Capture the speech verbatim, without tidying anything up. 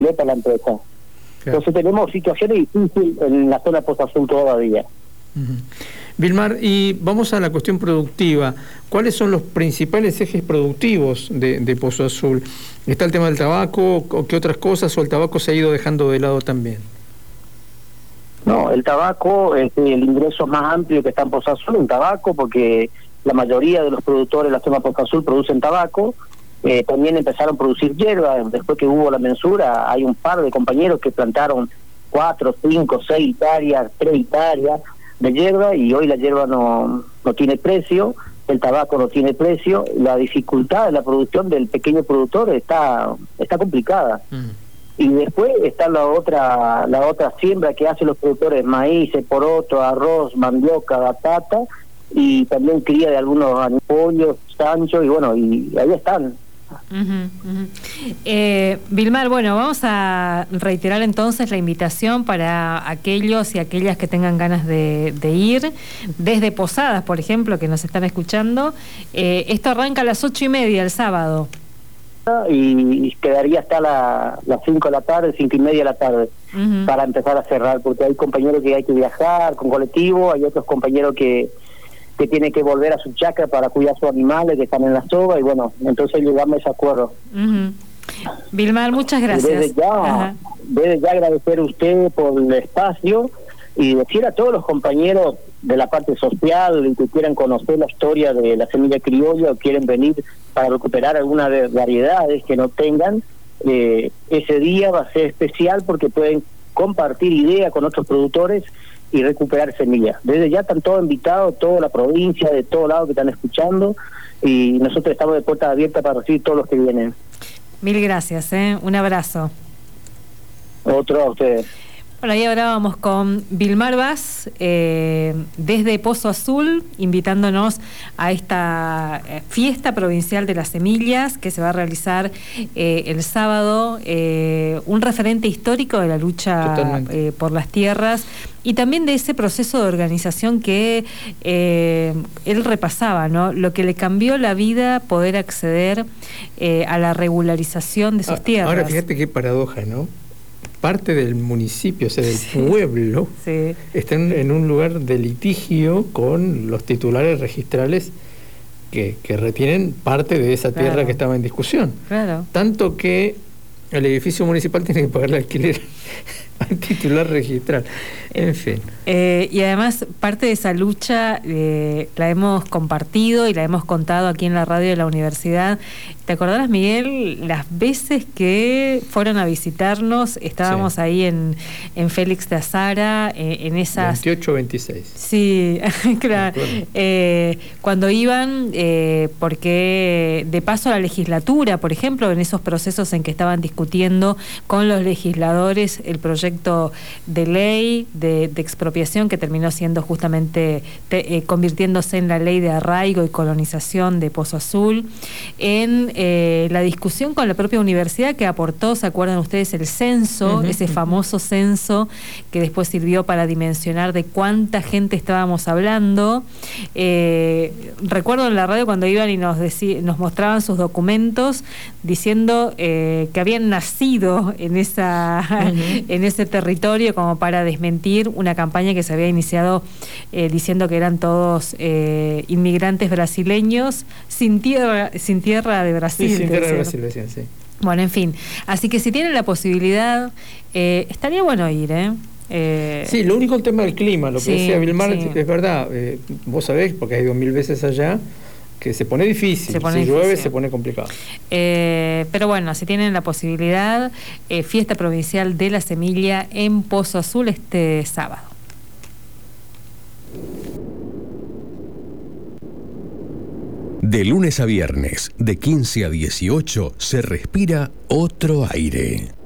para la empresa. Claro. Entonces tenemos situaciones difíciles en la zona Pozo Azul todavía. Uh-huh. Vilmar, y vamos a la cuestión productiva. ¿Cuáles son los principales ejes productivos de, de Pozo Azul? ¿Está el tema del tabaco o qué otras cosas, o el tabaco se ha ido dejando de lado también? No, el tabaco es el ingreso más amplio que está en Pozo Azul, un tabaco, porque la mayoría de los productores de la zona Pozo Azul producen tabaco. Eh, también empezaron a producir hierba. Después que hubo la mensura, hay un par de compañeros que plantaron cuatro, cinco, seis hectáreas, tres hectáreas de hierba, y hoy la hierba no, no tiene precio, el tabaco no tiene precio, la dificultad de la producción del pequeño productor está está complicada. Mm. Y después está la otra la otra siembra que hacen los productores: maíz, poroto, arroz, mandioca, batata, y también cría de algunos pollos, chanchos, y bueno, y ahí están. Uh-huh, uh-huh. Eh, Vilmar, bueno, vamos a reiterar entonces la invitación para aquellos y aquellas que tengan ganas de, de ir desde Posadas, por ejemplo, que nos están escuchando. Eh, esto arranca a las ocho y media el sábado. Y quedaría hasta la, las cinco de la tarde, cinco y media de la tarde, uh-huh, para empezar a cerrar, porque hay compañeros que hay que viajar con colectivo, hay otros compañeros que que tiene que volver a su chacra para cuidar a sus animales que están en la soga, y bueno, entonces llegamos a ese acuerdo. Uh-huh. Vilmar, muchas gracias. Y desde ya, uh-huh, desde ya agradecer a usted por el espacio y decir a todos los compañeros de la parte social y que quieran conocer la historia de la semilla criolla o quieren venir para recuperar algunas variedades que no tengan, eh, ese día va a ser especial porque pueden compartir ideas con otros productores y recuperar semillas. Desde ya están todos invitados, toda la provincia, de todos lados que están escuchando, y nosotros estamos de puertas abiertas para recibir todos los que vienen. Mil gracias, ¿eh? Un abrazo. Otro a ustedes. Bueno, ahí ahora vamos con Vilmar Vaz, eh, desde Pozo Azul, invitándonos a esta eh, fiesta provincial de las semillas que se va a realizar eh, el sábado, eh, un referente histórico de la lucha eh, por las tierras y también de ese proceso de organización que eh, él repasaba, ¿no? Lo que le cambió la vida poder acceder eh, a la regularización de sus ah, tierras. Ahora fíjate qué paradoja, ¿no? Parte del municipio, o sea, del sí. pueblo, sí. está en, en un lugar de litigio con los titulares registrales que, que retienen parte de esa tierra claro. que estaba en discusión. Claro. Tanto que el edificio municipal tiene que pagarle alquiler al titular registral. En fin. Eh, y además, parte de esa lucha eh, la hemos compartido y la hemos contado aquí en la radio de la universidad. ¿Te acordarás, Miguel, las veces que fueron a visitarnos? Estábamos sí. ahí en, en Félix de Azara, eh, en esas... veintiocho veintiséis. Sí, claro. Eh, cuando iban, eh, porque de paso a la legislatura, por ejemplo, en esos procesos en que estaban discutiendo con los legisladores el proyecto de ley de, de expropiación que terminó siendo justamente te, eh, convirtiéndose en la ley de arraigo y colonización de Pozo Azul, en eh, la discusión con la propia universidad que aportó, ¿se acuerdan ustedes? El censo, uh-huh, ese uh-huh. famoso censo que después sirvió para dimensionar de cuánta gente estábamos hablando. Eh, recuerdo en la radio cuando iban y nos, decí, nos mostraban sus documentos diciendo eh, que habían nacido en esa uh-huh. en ese territorio, como para desmentir una campaña que se había iniciado eh, diciendo que eran todos eh, inmigrantes brasileños sin tierra sin tierra de Brasil. Sí, sin tierra de Brasil, decían, sí. Bueno, en fin, así que si tienen la posibilidad, eh, estaría bueno ir, ¿eh? Eh, sí, lo único el tema del clima, lo que sí, decía Vilmar, sí. es verdad, eh, vos sabés, porque has ido mil veces allá, que se pone difícil, se pone si difícil. llueve se pone complicado. Eh, pero bueno, si tienen la posibilidad, eh, fiesta provincial de la semilla en Pozo Azul este sábado. De lunes a viernes, de quince a dieciocho, se respira otro aire.